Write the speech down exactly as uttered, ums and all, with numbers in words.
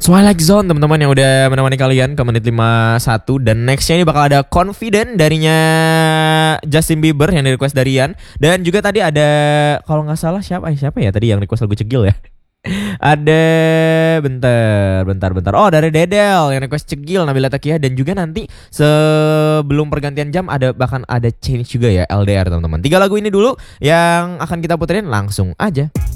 Twilight Zone teman-teman yang udah menemani kalian ke menit lima puluh satu. Dan nextnya ini bakal ada Confident darinya Justin Bieber yang di request dari Ian. Dan juga tadi ada, kalau gak salah siapa eh, siapa ya tadi yang request lagu Cegil ya. Ada bentar bentar bentar oh dari Dedel yang request Cegil, Nabila Takia. Dan juga nanti sebelum pergantian jam ada bahkan ada change juga ya, L D R teman-teman. Tiga lagu ini dulu yang akan kita puterin, langsung aja.